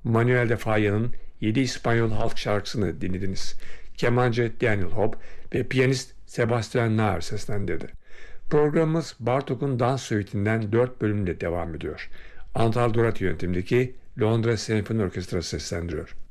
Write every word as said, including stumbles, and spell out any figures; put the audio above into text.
Manuel de Falla'nın yedi İspanyol halk şarkısını dinlediniz. Kemancı Daniel Hope ve piyanist Sebastian Nahr seslendirdi. Programımız Bartók'un Dans Suite'inden dört bölümle devam ediyor. Antal Durat yönetimindeki Londra Senfoni Orkestrası seslendiriyor.